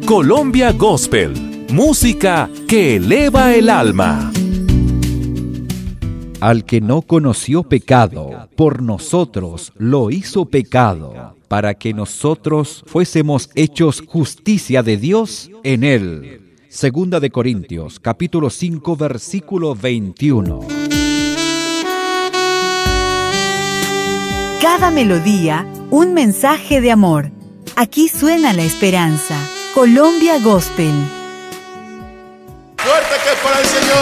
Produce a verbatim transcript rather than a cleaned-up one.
Colombia Gospel, música que eleva el alma. Al que no conoció pecado, por nosotros lo hizo pecado, para que nosotros fuésemos hechos justicia de Dios en él. Segunda de Corintios, capítulo cinco, versículo veintiuno. Cada melodía, un mensaje de amor. Aquí suena la esperanza. Colombia Gospel. Fuerte que es para el Señor.